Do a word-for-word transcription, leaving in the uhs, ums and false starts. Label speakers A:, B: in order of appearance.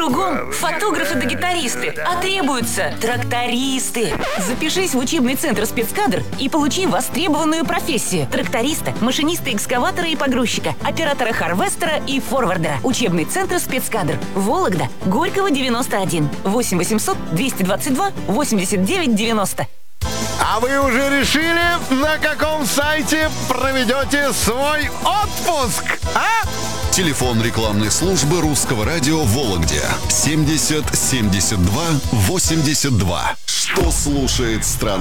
A: Кругом фотографы да гитаристы, а требуются трактористы. Запишись в учебный центр спецкадр и получи востребованную профессию тракториста, машиниста экскаватора и погрузчика, оператора харвестера и форвардера. Учебный центр спецкадр. Вологда, Горького, девяносто один. восемь восемьсот двести двадцать два восемьдесят девять девяносто.
B: А вы уже решили, на каком сайте проведете свой отпуск, а?
C: Телефон рекламной службы Русского радио в Вологде семьдесят семьдесят два восемьдесят два. Что слушает страна?